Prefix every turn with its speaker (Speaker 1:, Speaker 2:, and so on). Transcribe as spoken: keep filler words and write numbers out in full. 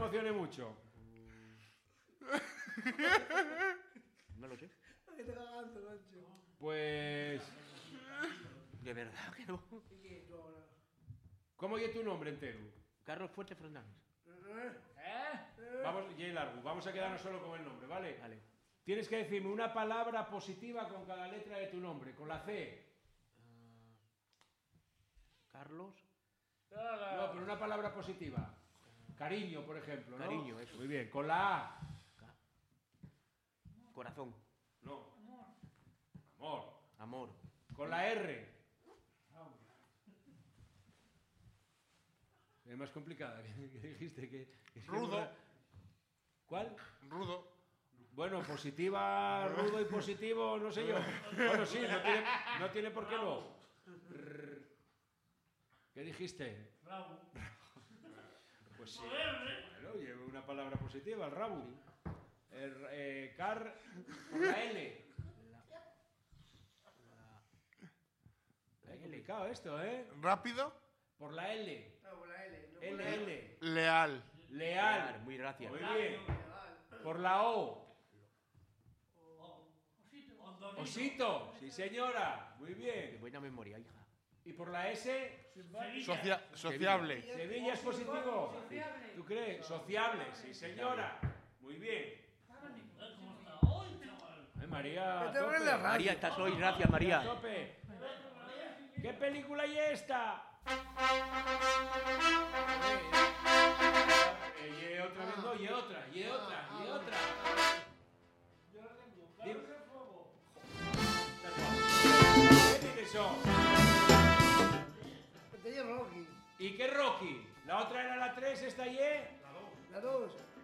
Speaker 1: emocione mucho.
Speaker 2: No lo sé.
Speaker 1: Pues...
Speaker 2: De verdad que no.
Speaker 1: ¿Cómo es tu nombre entero?
Speaker 2: Carlos Fuerte Fernández.
Speaker 1: ¿Eh? Vamos, J. Largo, vamos a quedarnos solo con el nombre, ¿vale?
Speaker 2: Vale.
Speaker 1: Tienes que decirme una palabra positiva con cada letra de tu nombre. Con la C.
Speaker 2: Uh, Carlos.
Speaker 1: No, pero una palabra positiva. Cariño, por ejemplo, ¿no?
Speaker 2: Cariño, eso.
Speaker 1: Muy bien. Con la A.
Speaker 2: Corazón.
Speaker 1: No. Amor.
Speaker 2: Amor.
Speaker 1: Con la R. Es más complicada, que dijiste que... que
Speaker 3: Rudo.
Speaker 1: Una... ¿Cuál?
Speaker 3: Rudo.
Speaker 1: Bueno, positiva, rudo y positivo, no sé yo. Bueno, sí, no tiene, no tiene por qué no. ¿Qué dijiste?
Speaker 4: Rabo.
Speaker 1: Pues sí. Bueno, llevo una palabra positiva, el rabo. El, eh, car, por la L. Es complicado esto, ¿eh?
Speaker 3: Rápido.
Speaker 1: Por la L. L, L.
Speaker 3: Leal.
Speaker 1: Leal.
Speaker 2: Muy gracias.
Speaker 1: Muy bien. Por la O. Osito. Sí, señora. Muy
Speaker 2: De
Speaker 1: bien.
Speaker 2: buena memoria, hija.
Speaker 1: Y por la S.
Speaker 3: Socia- sociable.
Speaker 1: Sevilla es positivo. ¿Tú crees? Sociable. Sí, señora. Muy bien. Ay, María. a tope.
Speaker 2: María, estás hoy, gracias,
Speaker 1: A
Speaker 2: María.
Speaker 1: tope. ¿Qué película y esta? Eh, y otra vez, no, y otra, y otra, y otra. Dime. ¿Qué tienes eso?
Speaker 5: Tenía Rocky.
Speaker 1: ¿Y qué Rocky? ¿La otra era la tres, esta y?
Speaker 5: La dos.